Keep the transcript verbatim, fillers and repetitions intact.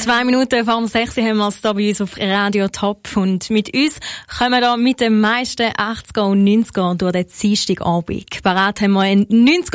Zwei Minuten vor dem sechs haben wir es hier bei uns auf Radio Top. Und mit uns kommen wir da mit den meisten achtziger und neunziger durch den Dienstagabend. Parat haben wir einen neunziger